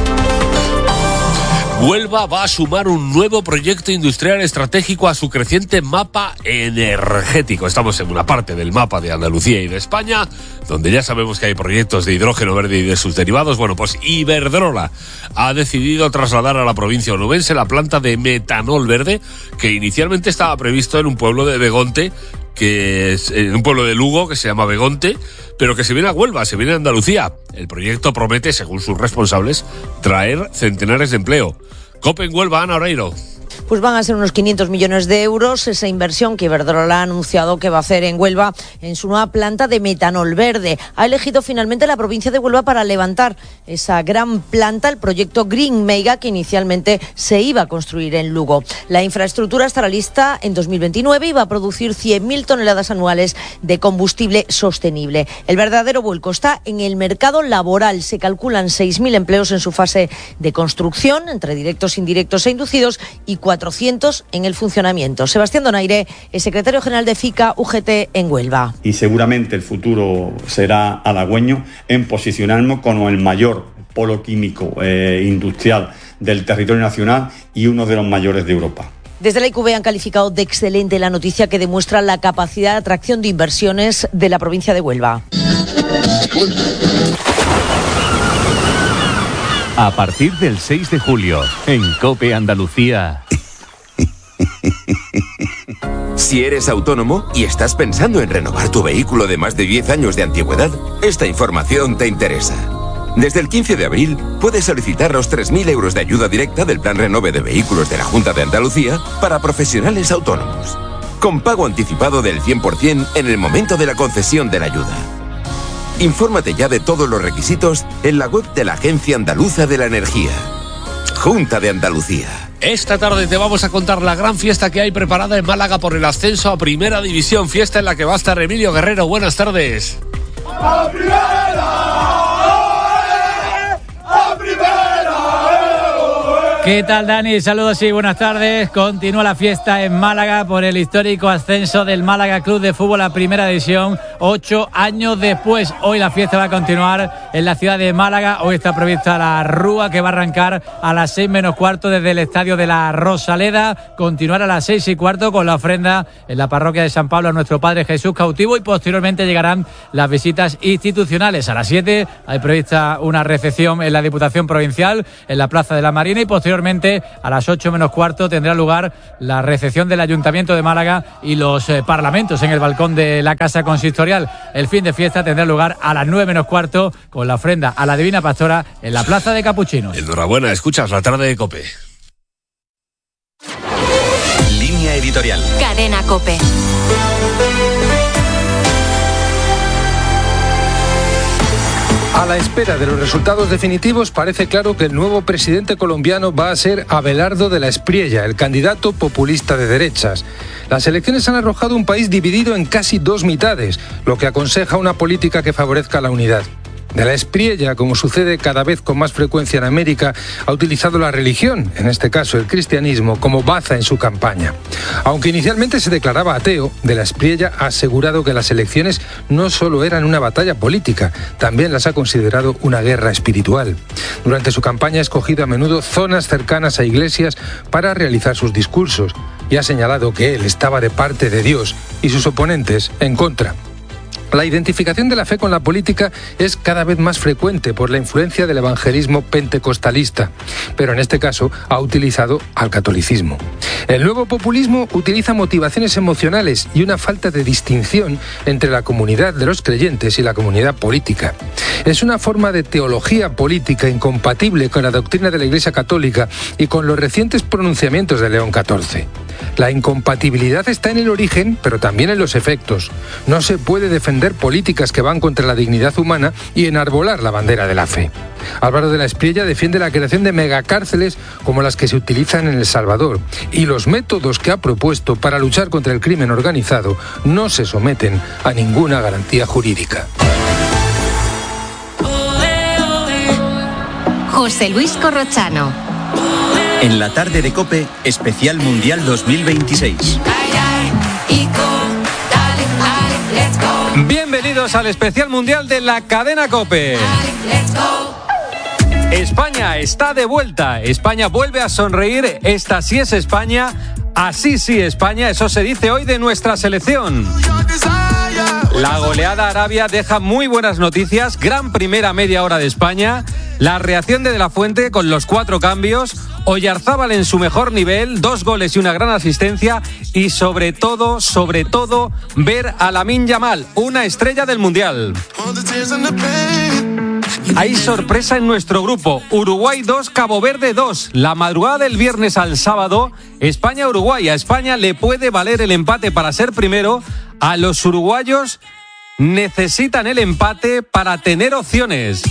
Huelva va a sumar un nuevo proyecto industrial estratégico a su creciente mapa energético. Estamos en una parte del mapa de Andalucía y de España, donde ya sabemos que hay proyectos de hidrógeno verde y de sus derivados. Bueno, pues Iberdrola ha decidido trasladar a la provincia onubense la planta de metanol verde, que inicialmente estaba previsto en un pueblo de Begonte, que es en un pueblo de Lugo que se llama Begonte, pero que se viene a Huelva, se viene a Andalucía. El proyecto promete, según sus responsables, traer centenares de empleo. COPE en Huelva, Ana Oreiro. Pues van a ser unos quinientos millones de euros esa inversión que Iberdrola ha anunciado que va a hacer en Huelva en su nueva planta de metanol verde. Ha elegido finalmente la provincia de Huelva para levantar esa gran planta, el proyecto Green Mega, que inicialmente se iba a construir en Lugo. La infraestructura estará lista en dos mil veintinueve y va a producir cien mil toneladas anuales de combustible sostenible. El verdadero vuelco está en el mercado laboral. Se calculan seis mil empleos en su fase de construcción, entre directos, indirectos e inducidos, y cuatrocientos en el funcionamiento. Sebastián Donaire es secretario general de FICA U G T en Huelva. Y seguramente el futuro será halagüeño en posicionarnos como el mayor polo químico eh, industrial del territorio nacional y uno de los mayores de Europa. Desde la I Q B han calificado de excelente la noticia que demuestra la capacidad de atracción de inversiones de la provincia de Huelva. A partir del seis de julio, en COPE Andalucía. Si eres autónomo y estás pensando en renovar tu vehículo de más de diez años de antigüedad, esta información te interesa. Desde el quince de abril puedes solicitar los tres mil euros de ayuda directa del Plan Renove de Vehículos de la Junta de Andalucía para profesionales autónomos, con pago anticipado del cien por ciento en el momento de la concesión de la ayuda. Infórmate ya de todos los requisitos en la web de la Agencia Andaluza de la Energía. Junta de Andalucía. Esta tarde te vamos a contar la gran fiesta que hay preparada en Málaga por el ascenso a Primera División, fiesta en la que va a estar Emilio Guerrero. Buenas tardes. ¡A primera! ¡A primera! ¿Qué tal, Dani? Saludos y buenas tardes. Continúa la fiesta en Málaga por el histórico ascenso del Málaga Club de Fútbol a Primera División, ocho años después. Hoy la fiesta va a continuar en la ciudad de Málaga. Hoy está prevista la rúa que va a arrancar a las seis menos cuarto desde el estadio de la Rosaleda. Continuar a las seis y cuarto con la ofrenda en la parroquia de San Pablo a nuestro Padre Jesús cautivo, y posteriormente llegarán las visitas institucionales. A las siete hay prevista una recepción en la Diputación Provincial, en la Plaza de la Marina, y posteriormente a las ocho menos cuarto tendrá lugar la recepción del Ayuntamiento de Málaga y los eh, parlamentos en el balcón de la Casa Consistorial. El fin de fiesta tendrá lugar a las nueve menos cuarto con la ofrenda a la Divina Pastora en la Plaza de Capuchinos. Enhorabuena, escuchas la tarde de COPE. Línea editorial. Cadena COPE. A la espera de los resultados definitivos, parece claro que el nuevo presidente colombiano va a ser Abelardo de la Espriella, el candidato populista de derechas. Las elecciones han arrojado un país dividido en casi dos mitades, lo que aconseja una política que favorezca la unidad. De la Espriella, como sucede cada vez con más frecuencia en América, ha utilizado la religión, en este caso el cristianismo, como baza en su campaña. Aunque inicialmente se declaraba ateo, de la Espriella ha asegurado que las elecciones no solo eran una batalla política, también las ha considerado una guerra espiritual. Durante su campaña ha escogido a menudo zonas cercanas a iglesias para realizar sus discursos, y ha señalado que él estaba de parte de Dios y sus oponentes en contra. La identificación de la fe con la política es cada vez más frecuente por la influencia del evangelismo pentecostalista, pero en este caso ha utilizado al catolicismo. El nuevo populismo utiliza motivaciones emocionales y una falta de distinción entre la comunidad de los creyentes y la comunidad política. Es una forma de teología política incompatible con la doctrina de la Iglesia Católica y con los recientes pronunciamientos de León catorce. La incompatibilidad está en el origen, pero también en los efectos. No se puede defender políticas que van contra la dignidad humana y enarbolar la bandera de la fe. Álvaro de la Espriella defiende la creación de megacárceles como las que se utilizan en El Salvador, y los métodos que ha propuesto para luchar contra el crimen organizado no se someten a ninguna garantía jurídica. José Luis Corrochano. En la tarde de COPE, especial Mundial dos mil veintiséis. Bienvenidos al especial mundial de la cadena COPE. España está de vuelta. España vuelve a sonreír. Esta sí es España. Así sí España. Eso se dice hoy de nuestra selección. La goleada a Arabia deja muy buenas noticias. Gran primera media hora de España. La reacción de De la Fuente con los cuatro cambios. Oyarzábal en su mejor nivel, dos goles y una gran asistencia, y sobre todo, sobre todo, ver a Lamine Yamal, una estrella del Mundial. Hay sorpresa en nuestro grupo. Uruguay dos, Cabo Verde dos. La madrugada del viernes al sábado, España-Uruguay. A España le puede valer el empate para ser primero. A los uruguayos necesitan el empate para tener opciones.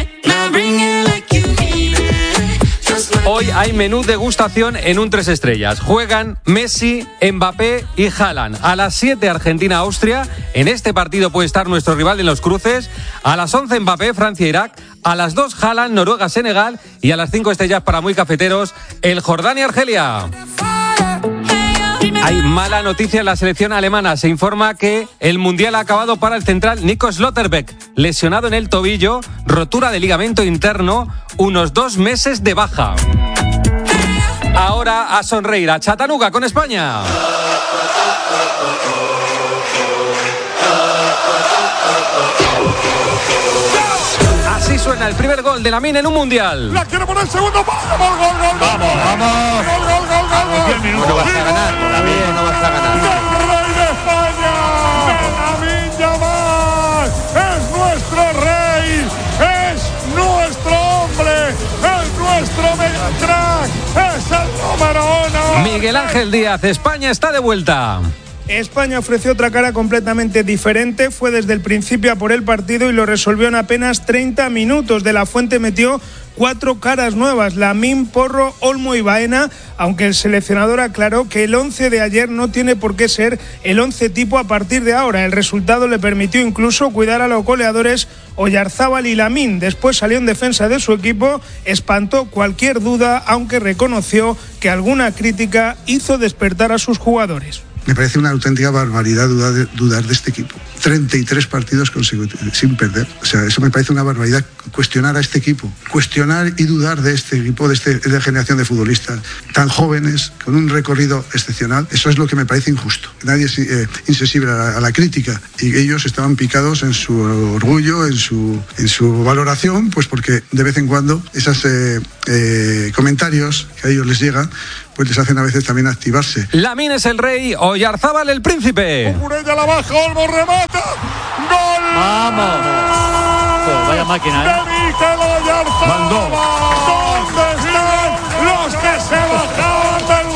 Hoy hay menú degustación en un tres estrellas. Juegan Messi, Mbappé y Haaland. A las siete Argentina-Austria. En este partido puede estar nuestro rival en los cruces. A las once Mbappé, Francia-Irak. A las dos Haaland, Noruega-Senegal. Y a las cinco estrellas para muy cafeteros, el Jordania-Argelia. Hay mala noticia en la selección alemana. Se informa que el Mundial ha acabado para el central Nico Schlotterbeck, lesionado en el tobillo, rotura de ligamento interno, unos dos meses de baja. Ahora a sonreír a Chattanooga con España. Así suena el primer gol de Lamine en un Mundial. La quiere poner el segundo. Gol, gol, gol, gol. Vamos, vamos. Gol, gol, gol, gol. No vas a ganar, Lamine, no vas a ganar. ¡Rey de España! Lamine Yamal es nuestro rey, es nuestro hombre, es nuestro mega crack, es el número uno. Miguel Ángel Díaz, España está de vuelta. España ofreció otra cara completamente diferente, fue desde el principio a por el partido y lo resolvió en apenas treinta minutos. De la Fuente metió cuatro caras nuevas, Lamine, Porro, Olmo y Baena, aunque el seleccionador aclaró que el once de ayer no tiene por qué ser el once tipo a partir de ahora. El resultado le permitió incluso cuidar a los goleadores Oyarzábal y Lamine. Después salió en defensa de su equipo, espantó cualquier duda, aunque reconoció que alguna crítica hizo despertar a sus jugadores. Me parece una auténtica barbaridad dudar de, dudar de este equipo. treinta y tres partidos consecutivos sin perder. O sea, eso me parece una barbaridad. Cuestionar a este equipo, cuestionar y dudar de este equipo, de esta de generación de futbolistas tan jóvenes, con un recorrido excepcional. Eso es lo que me parece injusto. Nadie es eh, insensible a la, a la crítica, y ellos estaban picados en su orgullo, en su, en su valoración, pues porque de vez en cuando esos eh, eh, comentarios que a ellos les llegan, pues les hacen a veces también activarse. Lamine es el rey, Oyarzábal el príncipe. Cucurella la baja, Olmo remata. ¡Gol! ¡Vamos! Oh, vaya máquina, ¿eh? De Mikel Oyarzábal. ¿Dónde están los que se bajaban del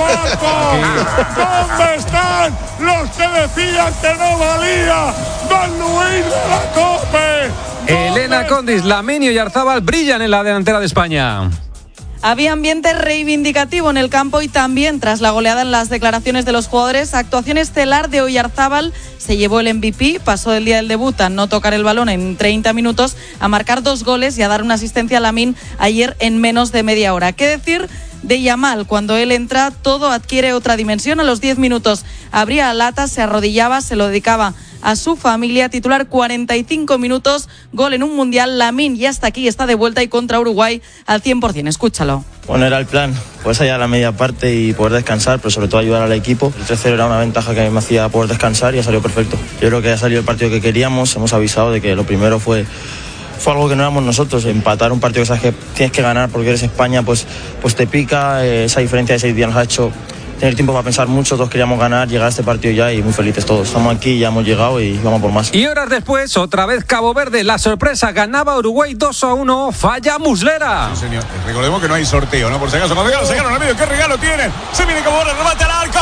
barco? ¿Dónde están los que decían que no valía Don Luis de la Cope? Elena Condis, Lamine y Oyarzábal brillan en la delantera de España. Había ambiente reivindicativo en el campo y también tras la goleada en las declaraciones de los jugadores. Actuación estelar de Oyarzábal, se llevó el M V P, pasó del día del debut a no tocar el balón en treinta minutos, a marcar dos goles y a dar una asistencia a Lamine ayer en menos de media hora. ¿Qué decir de Yamal? Cuando él entra todo adquiere otra dimensión. A los diez minutos abría latas, se arrodillaba, se lo dedicaba a su familia. Titular cuarenta y cinco minutos, gol en un mundial. Lamine ya está aquí, está de vuelta y contra Uruguay al cien por ciento. Escúchalo. Bueno, era el plan, pues allá a la media parte y poder descansar, pero sobre todo ayudar al equipo. El tres cero era una ventaja que me hacía poder descansar y ha salido perfecto. Yo creo que ha salido el partido que queríamos. Hemos avisado de que lo primero fue fue algo que no éramos nosotros. Empatar un partido que sabes que tienes que ganar porque eres España, pues, pues te pica. Esa diferencia de seis días nos ha hecho tener tiempo para pensar mucho. Todos queríamos ganar, llegar a este partido ya y muy felices todos. Estamos aquí, ya hemos llegado y vamos por más. Y horas después, otra vez Cabo Verde. La sorpresa, ganaba Uruguay dos a uno, falla Muslera. Sí, señor. Recordemos que no hay sorteo, ¿no? Por si acaso, no regalo, se ganan al medio. ¿Qué regalo tienen? Se viene Cabo Verde, remate al arco.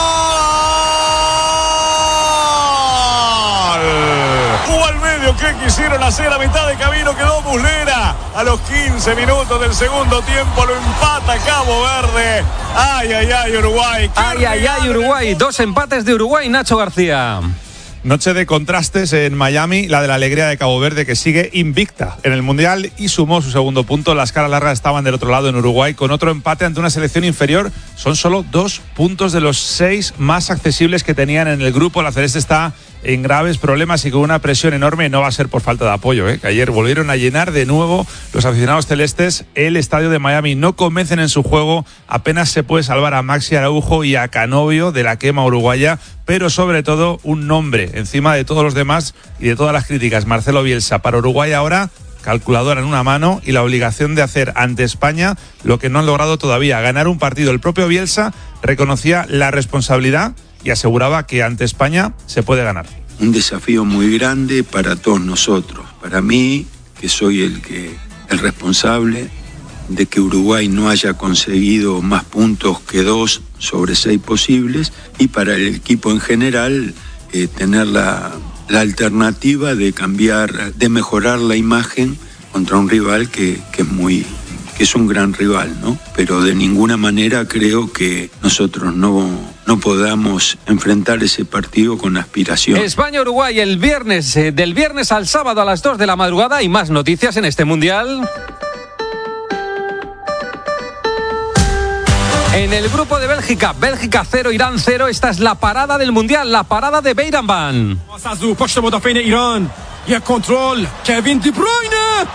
Jugó al medio, ¿qué quisieron hacer? A mitad de camino quedó Muslera. A los quince minutos del segundo tiempo lo empata Cabo Verde. Ay, ay, ay, Uruguay. Ay, ay, ay, Uruguay. Dos empates de Uruguay, Nacho García. Noche de contrastes en Miami, la de la alegría de Cabo Verde, que sigue invicta en el Mundial y sumó su segundo punto. Las caras largas estaban del otro lado en Uruguay con otro empate ante una selección inferior. Son solo dos puntos de los seis más accesibles que tenían en el grupo. La Celeste está en graves problemas y con una presión enorme. No va a ser por falta de apoyo, ¿eh? Que ayer volvieron a llenar de nuevo los aficionados celestes el estadio de Miami. No convencen en su juego, apenas se puede salvar a Maxi Araujo y a Canovio de la quema uruguaya, pero sobre todo un nombre encima de todos los demás y de todas las críticas: Marcelo Bielsa. Para Uruguay ahora, calculadora en una mano y la obligación de hacer ante España lo que no han logrado todavía, ganar un partido. El propio Bielsa reconocía la responsabilidad y aseguraba que ante España se puede ganar. Un desafío muy grande para todos nosotros, para mí, que soy el que el responsable de que Uruguay no haya conseguido más puntos que dos sobre seis posibles, y para el equipo en general eh, tener la, la alternativa de cambiar, de mejorar la imagen contra un rival que, que es muy que es un gran rival, ¿no? Pero de ninguna manera creo que nosotros no, no podamos enfrentar ese partido con aspiración. España-Uruguay el viernes, eh, del viernes al sábado a las dos de la madrugada. Y más noticias en este Mundial. En el grupo de Bélgica, Bélgica cero, Irán cero. Esta es la parada del Mundial, la parada de Beiranban. Y el control, Kevin De Bruyne,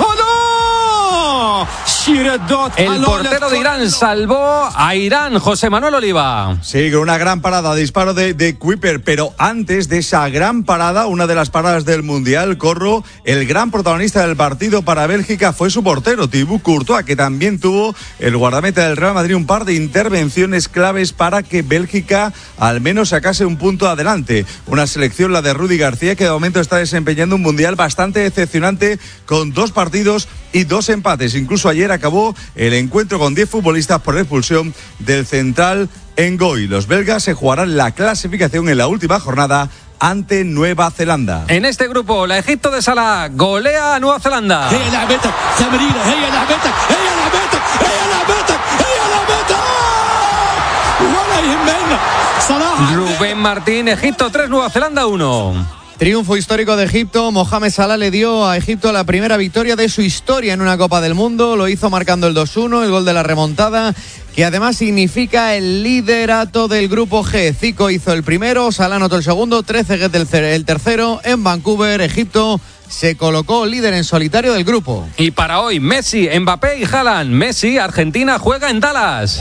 El portero de Irán salvó a Irán, José Manuel Oliva. Sí, con una gran parada, disparo de, de Kuiper, pero antes de esa gran parada, una de las paradas del Mundial, Corro, el gran protagonista del partido para Bélgica fue su portero, Thibaut Courtois, que también tuvo, el guardameta del Real Madrid, un par de intervenciones claves para que Bélgica al menos sacase un punto adelante. Una selección, la de Rudy García, que de momento está desempeñando un Mundial bastante decepcionante, con dos partidos y dos empates. Incluso ayer acabó el encuentro con diez futbolistas por expulsión del central Ngoy. Los belgas se jugarán la clasificación en la última jornada ante Nueva Zelanda. En este grupo, la Egipto de Salah golea a Nueva Zelanda. Rubén Martín, Egipto tres, Nueva Zelanda uno. Triunfo histórico de Egipto. Mohamed Salah le dio a Egipto la primera victoria de su historia en una Copa del Mundo. Lo hizo marcando el dos uno, el gol de la remontada, que además significa el liderato del grupo G. Zico hizo el primero, Salah anotó el segundo, Trezeguet el tercero. En Vancouver, Egipto se colocó líder en solitario del grupo. Y para hoy, Messi, Mbappé y Haaland. Messi, Argentina juega en Dallas.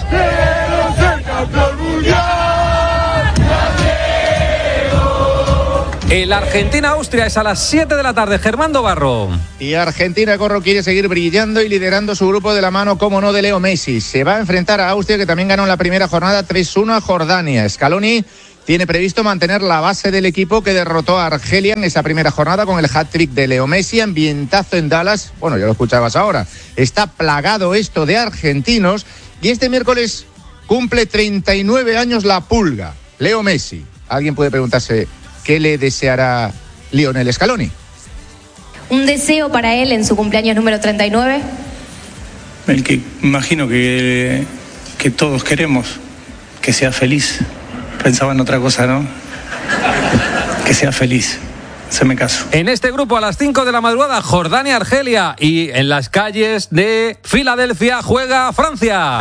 El Argentina-Austria es a las siete de la tarde. Germán Barro. Y Argentina, Corro, quiere seguir brillando y liderando su grupo de la mano, como no, de Leo Messi. Se va a enfrentar a Austria, que también ganó en la primera jornada tres uno a Jordania. Scaloni tiene previsto mantener la base del equipo que derrotó a Argelia en esa primera jornada con el hat-trick de Leo Messi. Ambientazo en Dallas. Bueno, ya lo escuchabas ahora. Está plagado esto de argentinos. Y este miércoles cumple treinta y nueve años la pulga, Leo Messi. Alguien puede preguntarse: ¿qué le deseará Lionel Scaloni? ¿Un deseo para él en su cumpleaños número treinta y nueve? El que imagino que, que todos queremos, que sea feliz. Pensaba en otra cosa, ¿no? Que sea feliz. Se me caso. En este grupo a las cinco de la madrugada, Jordania-Argelia. Y en las calles de Filadelfia juega Francia.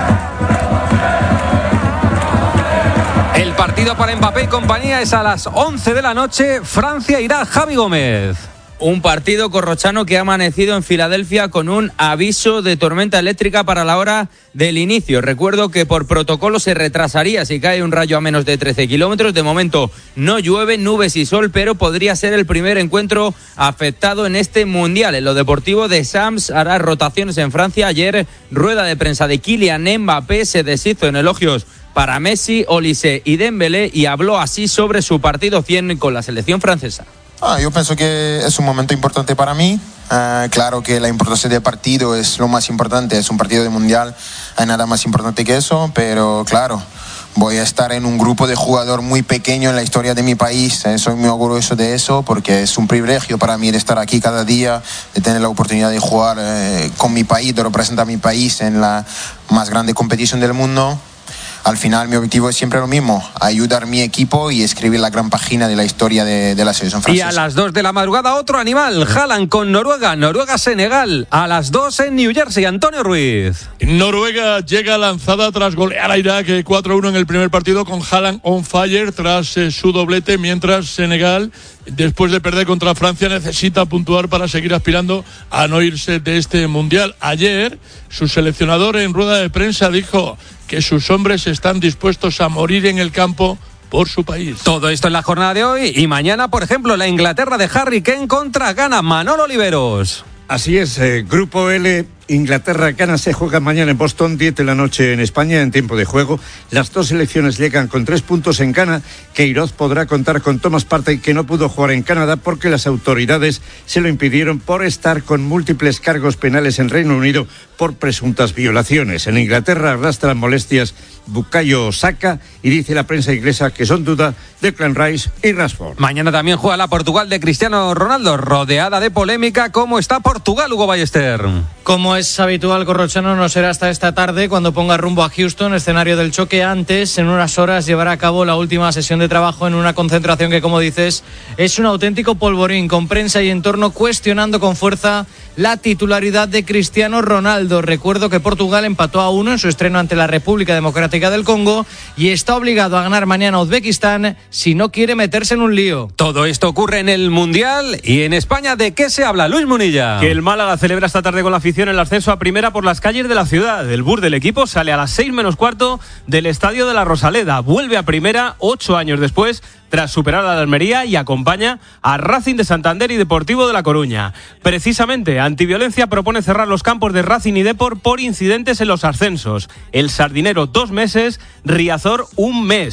El partido para Mbappé y compañía es a las once de la noche. Francia irá. Javi Gómez. Un partido corrochano que ha amanecido en Filadelfia con un aviso de tormenta eléctrica para la hora del inicio. Recuerdo que por protocolo se retrasaría si cae un rayo a menos de trece kilómetros. De momento no llueve, nubes y sol, pero podría ser el primer encuentro afectado en este mundial. En lo deportivo, de Sams hará rotaciones en Francia. Ayer, rueda de prensa de Kylian Mbappé, se deshizo en elogios para Messi, Olise y Dembélé y habló así sobre su partido cien con la selección francesa. Ah, yo pienso que es un momento importante para mí. Uh, claro que la importancia del partido es lo más importante, es un partido de mundial, hay nada más importante que eso, pero claro, voy a estar en un grupo de jugadores muy pequeño en la historia de mi país. Eh, soy muy orgulloso de eso porque es un privilegio para mí de estar aquí cada día, de tener la oportunidad de jugar eh, con mi país, de representar a mi país en la más grande competición del mundo. Al final mi objetivo es siempre lo mismo, ayudar a mi equipo y escribir la gran página de la historia de, de la selección francesa. Y a las dos de la madrugada otro animal, Haaland con Noruega, Noruega-Senegal, a las dos en New Jersey. Antonio Ruiz. Noruega llega lanzada tras golear a Irak cuatro uno en el primer partido, con Haaland on fire tras eh, su doblete, mientras Senegal, después de perder contra Francia, necesita puntuar para seguir aspirando a no irse de este mundial. Ayer su seleccionador en rueda de prensa dijo que sus hombres están dispuestos a morir en el campo por su país. Todo esto en la jornada de hoy y mañana, por ejemplo, la Inglaterra de Harry Kane contra Ghana. Manolo Oliveros. Así es, eh, Grupo L, Inglaterra-Ghana se juega mañana en Boston, diez de la noche en España, en tiempo de juego. Las dos selecciones llegan con tres puntos en Ghana. Queiroz podrá contar con Thomas Partey, que no pudo jugar en Canadá porque las autoridades se lo impidieron por estar con múltiples cargos penales en Reino Unido por presuntas violaciones. En Inglaterra arrastran molestias Bukayo Saka y dice la prensa inglesa que son duda Declan Rice y Rashford. Mañana también juega la Portugal de Cristiano Ronaldo, rodeada de polémica. ¿Cómo está Portugal, Hugo Ballester? Como es habitual, Corrochano, no será hasta esta tarde cuando ponga rumbo a Houston, escenario del choque. Antes, en unas horas, llevará a cabo la última sesión de trabajo en una concentración que, como dices, es un auténtico polvorín, con prensa y entorno cuestionando con fuerza la titularidad de Cristiano Ronaldo. Recuerdo que Portugal empató a uno en su estreno ante la República Democrática del Congo y está obligado a ganar mañana a Uzbekistán si no quiere meterse en un lío. Todo esto ocurre en el Mundial. Y en España, ¿de qué se habla? Luis Munilla. Que el Málaga celebra esta tarde con la afición el ascenso a primera por las calles de la ciudad. El bus del equipo sale a las seis menos cuarto del estadio de la Rosaleda. Vuelve a primera ocho años después, tras superar a la Almería, y acompaña a Racing de Santander y Deportivo de La Coruña. Precisamente, Antiviolencia propone cerrar los campos de Racing y Depor por incidentes en los ascensos. El Sardinero dos meses, Riazor un mes.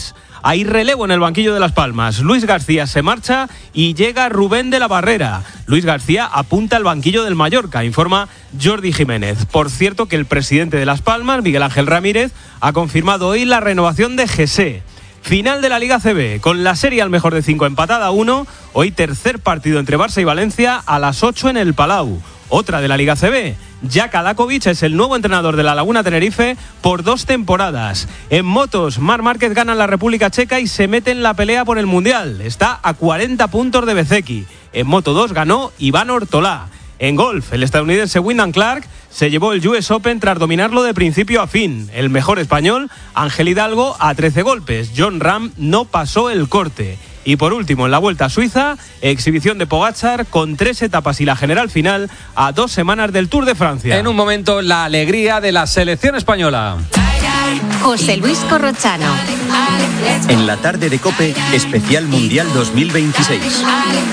Hay relevo en el banquillo de Las Palmas. Luis García se marcha y llega Rubén de la Barrera. Luis García apunta al banquillo del Mallorca, informa Jordi Jiménez. Por cierto que el presidente de Las Palmas, Miguel Ángel Ramírez, ha confirmado hoy la renovación de José. Final de la Liga C B, con la serie al mejor de cinco empatada a uno. Hoy tercer partido entre Barça y Valencia a las ocho en el Palau. Otra de la Liga C B. Jaka Lakovic es el nuevo entrenador de la Laguna Tenerife por dos temporadas. En motos, Marc Márquez gana en la República Checa y se mete en la pelea por el Mundial. Está a cuarenta puntos de Bezeki. En Moto dos ganó Iván Ortolá. En golf, el estadounidense Wyndham Clark se llevó el U S Open tras dominarlo de principio a fin. El mejor español, Ángel Hidalgo, a trece golpes. John Ram no pasó el corte. Y por último, en la Vuelta a Suiza, exhibición de Pogačar con tres etapas y la general final a dos semanas del Tour de Francia. En un momento, la alegría de la selección española. José Luis Corrochano. En la tarde de COPE, especial Mundial dos mil veintiséis.